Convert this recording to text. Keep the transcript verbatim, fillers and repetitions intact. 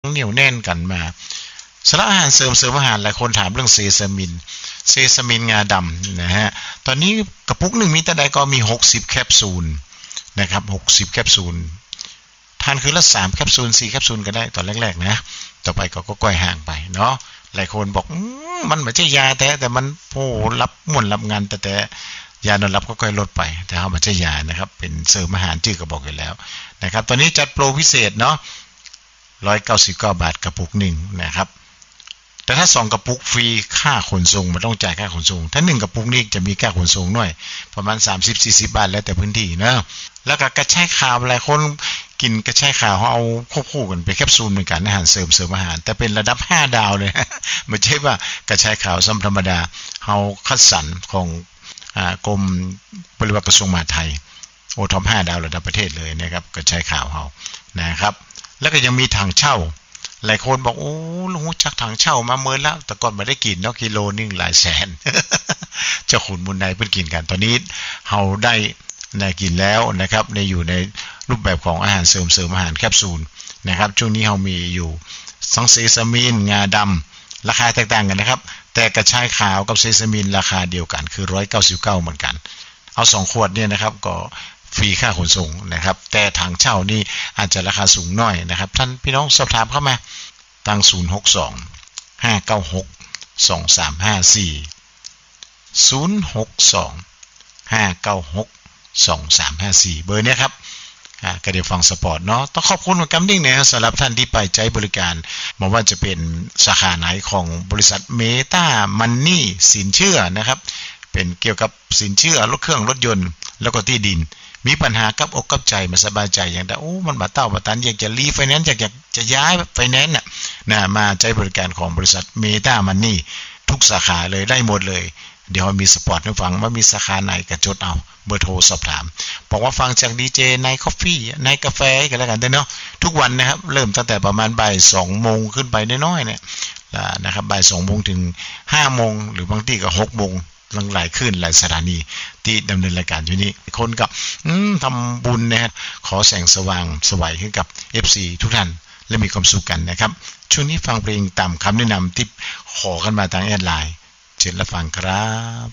เหนียวแน่นกันมาสารอาหารเสริมเสริมอาหารหลายคนถามเรื่องเซซามินเซซามินงาดำนะฮะตอนนี้กระปุกหนึ่งมีแต่ใดก็มีหกสิบแคปซูลนะครับหกสิบแคปซูลทานคือละสามแคปซูลสี่แคปซูลก็ได้ตอนแรกๆนะต่อไปก็ค่อยๆห่างไปเนาะหลายคนบอกมันไม่ใช่ยาแท้แต่มันโอ้รับม่วนรับงานแต่แต่ยานอนรับก็ค่อยลดไปแต่เอามาใช้ยานะครับเป็นเสริมอาหารชื่อก็บอกอยู่แล้วนะครับตอนนี้จัดโปรพิเศษเนาะหนึ่งร้อยเก้าสิบเก้าบาทกระปุกหนึ่งนะครับแต่ถ้าสองกระปุกฟรีค่าขนส่งมันต้องจ่ายค่าขนส่งถ้าหนึ่งกระปุกนี่จะมีค่าขนส่งหน่อยประมาณ สามสิบถึงสี่สิบ บาทแล้วแต่พื้นที่นะแล้วก็กระชายขาวหลายคนกินกระชายขาวเอาควบคู่กันไปแคปซูลเหมือนกันอาหารเสริมเสริมอาหารแต่เป็นระดับห้าดาวเลยไม่ใช่ว่ากระชายขาวซ้ำธรรมดาเฮาคัดสรรของกรมปฏิบัติกระทรวงมหาดไทยโอท็อปห้าดาวระดับประเทศเลยนะครับกระชายขาวเฮานะครับแล้วก็ยังมีถังเช่าหลายคนบอกโอ้ลุงจักถังเช่ามาเมินแล้วแต่ก่อนไม่ได้กินเนาะกิโลนึงหลายแสน เจ้าขุนมุนไนเพิ่งกินกันตอนนี้เฮาได้ในกินแล้วนะครับในอยู่ในรูปแบบของอาหารเสริมเสริมอาหารแคปซูลนะครับช่วงนี้เฮามีอยู่ซังเซซามินงาดำราคาแตกต่างกันนะครับแต่กระชายขาวกับเซซามินราคาเดียวกันคือหนึ่งร้อยเก้าสิบเก้าเหมือนกันเอาสองขวดเนี่ยนะครับก็ฟรีค่าขนส่งนะครับแต่ถังเช่านี่อาจจะราคาสูงหน่อยนะครับท่านพี่น้องสอบถามเข้ามาตั้งศูนย์ หก สอง ห้า เก้า หก สอง สาม ห้า สี่ ศูนย์ หก สอง ห้า เก้า หก สอง สาม ห้า สี่เบอร์เนี้ยครับอ่าก็เดี๋ยวฟังสปอร์ตเนาะต้องขอบคุณกับกัมดิ้งเนี่ยสำหรับท่านที่ไปใช้บริการไม่ว่าจะเป็นสาขาไหนของบริษัทเมตามันนี่สินเชื่อนะครับเป็นเกี่ยวกับสินเชื่อรถเครื่องรถยนต์แล้วก็ที่ดินมีปัญหากับอกกับใจมาสบายใจอย่างแต่โอ้มันบาเต้าบาตันอยากจะรีไฟแนนซ์อยากจะย้ายไฟแนนซ์น่ะนะมาใช้บริการของบริษัทเมตามันนี่ทุกสาขาเลยได้หมดเลยเดี๋ยวมีสปอร์ตให้ฟังว่ามีสาขาไหนก็จดเอาเบอร์โทรสอบถามบอกว่าฟังจากดีเจในคอฟฟี่ในกาแฟกันแล้วกันเนาะทุกวันนะครับเริ่มตั้งแต่ประมาณบ่ายสองโมงขึ้นไปน้อยๆเนี่ยนะครับบ่ายสองโมงถึงห้าโมงหรือบางทีก็หกโมงหลายขึ้นหลายสถานีที่ดำเนินรายการอยู่นี้คนกับทำบุญนะฮะขอแสงสว่างสวัยให้กับ เอฟ ซี ทุกท่านและมีความสุขกันนะครับช่วงนี้ฟังเพลงตามคำแนะนำที่ขอกันมาทางแอดไลน์เชิญรับฟังครับ